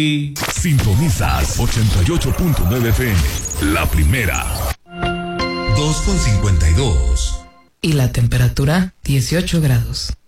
Sintonizas 88.9 FM, la primera. 2:52. Y la temperatura, 18 grados.